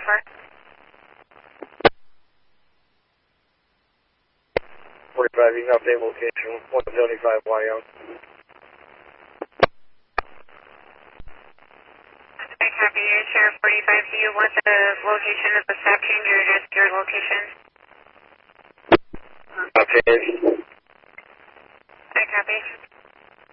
far? 45, you can update location, 175 Wyong. I copy you, Sheriff 45. Do you want the location of the stop change or just your location? Stop change. I copy.